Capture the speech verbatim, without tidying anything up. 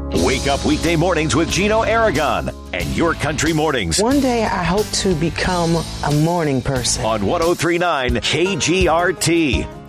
Wake up weekday mornings with Gino Aragon and Your Country Mornings One day I hope to become a morning person. on one oh three point nine K G R T.